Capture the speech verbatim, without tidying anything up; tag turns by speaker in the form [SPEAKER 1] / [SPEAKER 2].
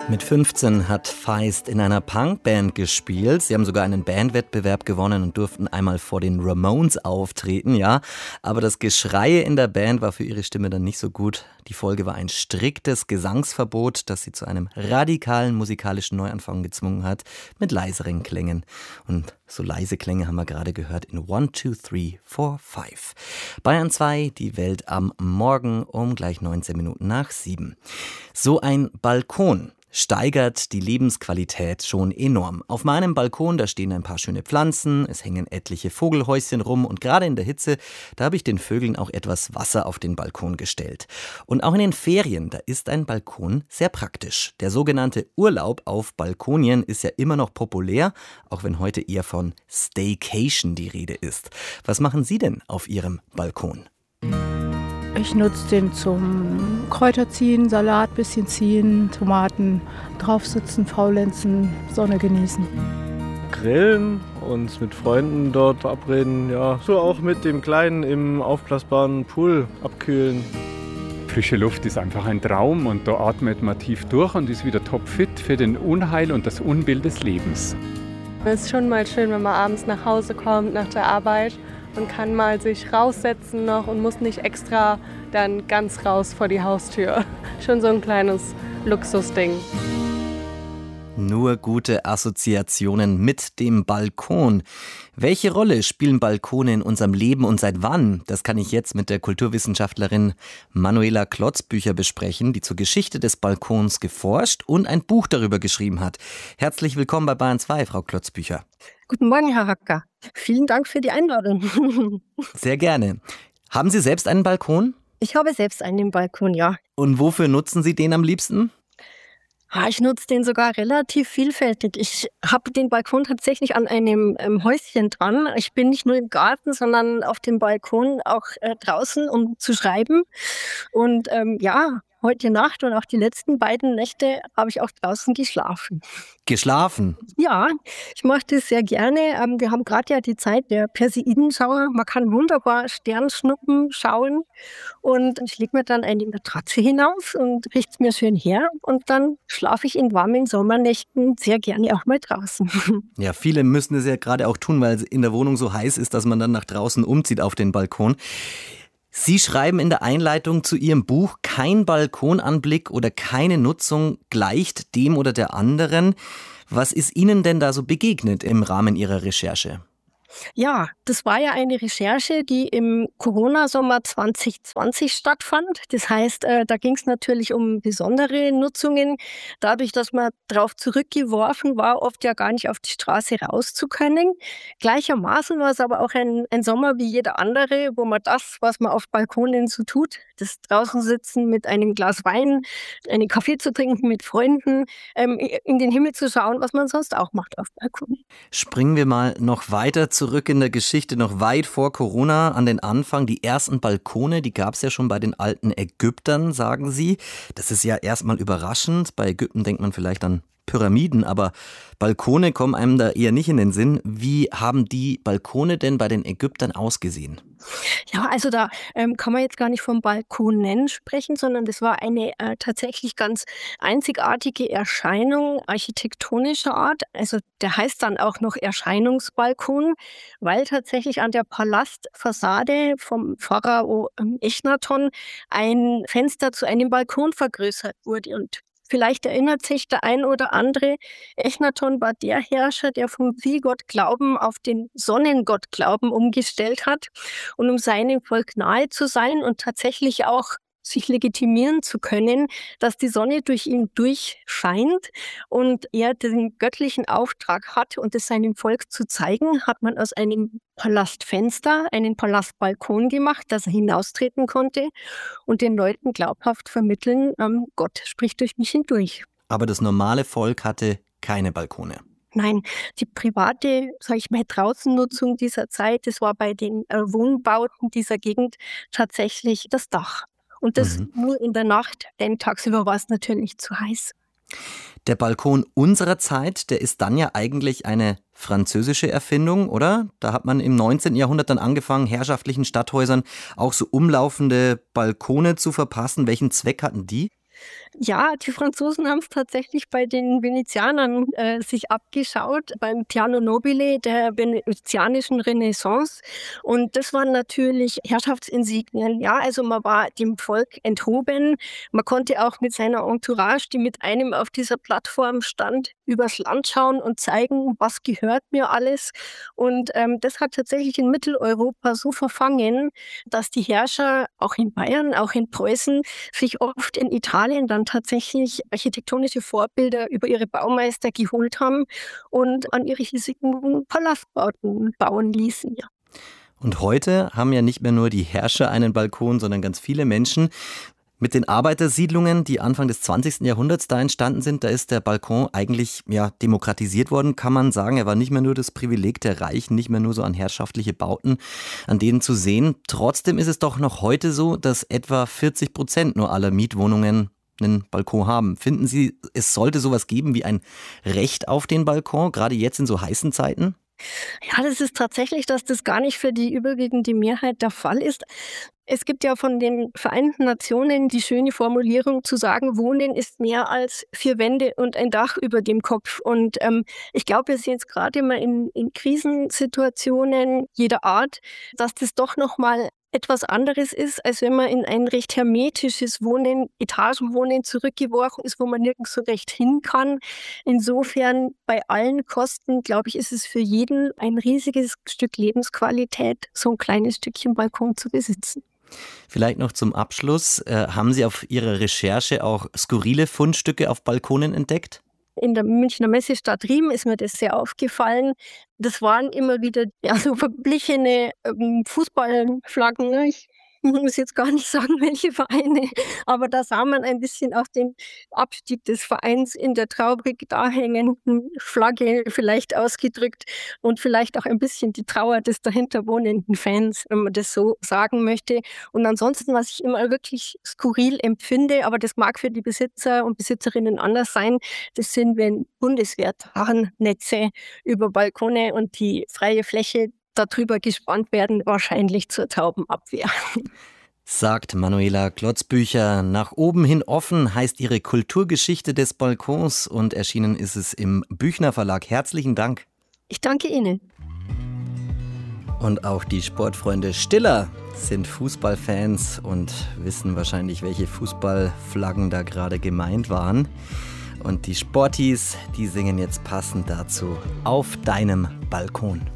[SPEAKER 1] Mit fünfzehn hat Feist in einer Punkband gespielt. Sie haben sogar einen Bandwettbewerb gewonnen und durften einmal vor den Ramones auftreten, ja. Aber das Geschrei in der Band war für ihre Stimme dann nicht so gut. Die Folge war ein striktes Gesangsverbot, das sie zu einem radikalen musikalischen Neuanfang gezwungen hat, mit leiseren Klängen. Und so leise Klänge haben wir gerade gehört in one, two, three, four, five. Bayern zwei, die Welt am Morgen um gleich neunzehn Minuten nach sieben. So ein Balkon steigert die Lebensqualität schon enorm. Auf meinem Balkon, da stehen ein paar schöne Pflanzen, es hängen etliche Vogelhäuschen rum und gerade in der Hitze, da habe ich den Vögeln auch etwas Wasser auf den Balkon gestellt. Und auch in den Ferien, da ist ein Balkon sehr praktisch. Der sogenannte Urlaub auf Balkonien ist ja immer noch populär, auch wenn heute eher von Staycation die Rede ist. Was machen Sie denn auf Ihrem Balkon?
[SPEAKER 2] Ich nutze den zum Kräuter ziehen, Salat bisschen ziehen, Tomaten draufsitzen, faulenzen, Sonne genießen.
[SPEAKER 3] Grillen, uns mit Freunden dort verabreden, ja, so auch mit dem Kleinen im aufblasbaren Pool abkühlen.
[SPEAKER 4] Frische Luft ist einfach ein Traum und da atmet man tief durch und ist wieder topfit für den Unheil und das Unbill des Lebens.
[SPEAKER 5] Es ist schon mal schön, wenn man abends nach Hause kommt nach der Arbeit und kann mal sich raussetzen noch und muss nicht extra dann ganz raus vor die Haustür. Schon so ein kleines Luxusding.
[SPEAKER 1] Nur gute Assoziationen mit dem Balkon. Welche Rolle spielen Balkone in unserem Leben und seit wann? Das kann ich jetzt mit der Kulturwissenschaftlerin Manuela Klotzbücher besprechen, die zur Geschichte des Balkons geforscht und ein Buch darüber geschrieben hat. Herzlich willkommen bei Bayern zwei, Frau Klotzbücher.
[SPEAKER 6] Guten Morgen, Herr Hacker. Vielen Dank für die Einladung.
[SPEAKER 1] Sehr gerne. Haben Sie selbst einen Balkon?
[SPEAKER 6] Ich habe selbst einen Balkon, ja.
[SPEAKER 1] Und wofür nutzen Sie den am liebsten?
[SPEAKER 6] Ich nutze den sogar relativ vielfältig. Ich habe den Balkon tatsächlich an einem ähm, Häuschen dran. Ich bin nicht nur im Garten, sondern auf dem Balkon auch äh, draußen, um zu schreiben. Und ähm, ja, heute Nacht und auch die letzten beiden Nächte habe ich auch draußen geschlafen.
[SPEAKER 1] Geschlafen?
[SPEAKER 6] Ja, ich mache das sehr gerne. Ähm, wir haben gerade ja die Zeit der Perseidenschauer. Man kann wunderbar Sternschnuppen schauen. Und ich lege mir dann eine Matratze hinauf und richte es mir schön her. Und dann schlafe ich in warmen Sommernächten sehr gerne auch mal draußen.
[SPEAKER 1] Ja, viele müssen es ja gerade auch tun, weil es in der Wohnung so heiß ist, dass man dann nach draußen umzieht auf den Balkon. Sie schreiben in der Einleitung zu Ihrem Buch, kein Balkonanblick oder keine Nutzung gleicht dem oder der anderen. Was ist Ihnen denn da so begegnet im Rahmen Ihrer Recherche?
[SPEAKER 6] Ja, das war ja eine Recherche, die im Corona-Sommer zwanzig zwanzig stattfand. Das heißt, äh, da ging es natürlich um besondere Nutzungen. Dadurch, dass man darauf zurückgeworfen war, oft ja gar nicht auf die Straße raus zu können. Gleichermaßen war es aber auch ein, ein Sommer wie jeder andere, wo man das, was man auf Balkonen so tut, das draußen sitzen mit einem Glas Wein, einen Kaffee zu trinken mit Freunden, ähm, in den Himmel zu schauen, was man sonst auch macht auf Balkonen.
[SPEAKER 1] Springen wir mal noch weiter zurück in der Geschichte, noch weit vor Corona an den Anfang. Die ersten Balkone, die gab es ja schon bei den alten Ägyptern, sagen Sie. Das ist ja erstmal überraschend. Bei Ägypten denkt man vielleicht an Pyramiden, aber Balkone kommen einem da eher nicht in den Sinn. Wie haben die Balkone denn bei den Ägyptern ausgesehen?
[SPEAKER 6] Ja, also da ähm, kann man jetzt gar nicht vom Balkonen sprechen, sondern das war eine äh, tatsächlich ganz einzigartige Erscheinung architektonischer Art. Also der heißt dann auch noch Erscheinungsbalkon, weil tatsächlich an der Palastfassade vom Pharao ähm, Echnaton ein Fenster zu einem Balkon vergrößert wurde. Und vielleicht erinnert sich der ein oder andere, Echnaton war der Herrscher, der vom Viehgott Glauben auf den Sonnengott Glauben umgestellt hat. Und um seinem Volk nahe zu sein und tatsächlich auch sich legitimieren zu können, dass die Sonne durch ihn durchscheint und er den göttlichen Auftrag hat und es seinem Volk zu zeigen, hat man aus einem Palastfenster einen Palastbalkon gemacht, dass er hinaustreten konnte und den Leuten glaubhaft vermitteln, ähm, Gott spricht durch mich hindurch.
[SPEAKER 1] Aber das normale Volk hatte keine Balkone.
[SPEAKER 6] Nein, die private, sage ich mal, Draußennutzung dieser Zeit, das war bei den äh, Wohnbauten dieser Gegend tatsächlich das Dach. Und das mhm. nur in der Nacht, denn tagsüber war es natürlich zu heiß.
[SPEAKER 1] Der Balkon unserer Zeit, der ist dann ja eigentlich eine französische Erfindung, oder? Da hat man im neunzehnten Jahrhundert dann angefangen, herrschaftlichen Stadthäusern auch so umlaufende Balkone zu verpassen. Welchen Zweck hatten die?
[SPEAKER 6] Ja, die Franzosen haben es tatsächlich bei den Venezianern äh, sich abgeschaut, beim Piano Nobile der venezianischen Renaissance. Und das waren natürlich Herrschaftsinsignien. Ja, also man war dem Volk enthoben. Man konnte auch mit seiner Entourage, die mit einem auf dieser Plattform stand, übers Land schauen und zeigen, was gehört mir alles. Und ähm, das hat tatsächlich in Mitteleuropa so verfangen, dass die Herrscher auch in Bayern, auch in Preußen, sich oft in Italien dann tatsächlich architektonische Vorbilder über ihre Baumeister geholt haben und an ihre hiesigen Palastbauten bauen ließen. Ja.
[SPEAKER 1] Und heute haben ja nicht mehr nur die Herrscher einen Balkon, sondern ganz viele Menschen. Mit den Arbeitersiedlungen, die Anfang des zwanzigsten Jahrhunderts da entstanden sind, da ist der Balkon eigentlich ja, demokratisiert worden, kann man sagen. Er war nicht mehr nur das Privileg der Reichen, nicht mehr nur so an herrschaftliche Bauten, an denen zu sehen. Trotzdem ist es doch noch heute so, dass etwa vierzig Prozent nur aller Mietwohnungen einen Balkon haben. Finden Sie, es sollte sowas geben wie ein Recht auf den Balkon, gerade jetzt in so heißen Zeiten?
[SPEAKER 6] Ja, das ist tatsächlich, dass das gar nicht für die überwiegende Mehrheit der Fall ist. Es gibt ja von den Vereinten Nationen die schöne Formulierung zu sagen, Wohnen ist mehr als vier Wände und ein Dach über dem Kopf. Und ähm, ich glaube, wir sehen jetzt gerade immer in, in Krisensituationen jeder Art, dass das doch nochmal etwas anderes ist, als wenn man in ein recht hermetisches Wohnen, Etagenwohnen zurückgeworfen ist, wo man nirgends so recht hin kann. Insofern bei allen Kosten, glaube ich, ist es für jeden ein riesiges Stück Lebensqualität, so ein kleines Stückchen Balkon zu besitzen.
[SPEAKER 1] Vielleicht noch zum Abschluss, äh, haben Sie auf Ihrer Recherche auch skurrile Fundstücke auf Balkonen entdeckt?
[SPEAKER 6] In der Münchner Messestadt Riem ist mir das sehr aufgefallen. Das waren immer wieder ja, so verblichene ähm, Fußballflaggen. Ne? Ich muss jetzt gar nicht sagen, welche Vereine, aber da sah man ein bisschen auch den Abstieg des Vereins in der traurig dahängenden Flagge vielleicht ausgedrückt und vielleicht auch ein bisschen die Trauer des dahinter wohnenden Fans, wenn man das so sagen möchte. Und ansonsten, was ich immer wirklich skurril empfinde, aber das mag für die Besitzer und Besitzerinnen anders sein, das sind, wenn Bundeswehr-Tarnnetze über Balkone und die freie Fläche darüber gespannt werden, wahrscheinlich zur Taubenabwehr.
[SPEAKER 1] Sagt Manuela Klotzbücher. Nach oben hin offen heißt ihre Kulturgeschichte des Balkons und erschienen ist es im Büchner Verlag. Herzlichen Dank.
[SPEAKER 6] Ich danke Ihnen.
[SPEAKER 1] Und auch die Sportfreunde Stiller sind Fußballfans und wissen wahrscheinlich, welche Fußballflaggen da gerade gemeint waren. Und die Sportis, die singen jetzt passend dazu Auf deinem Balkon.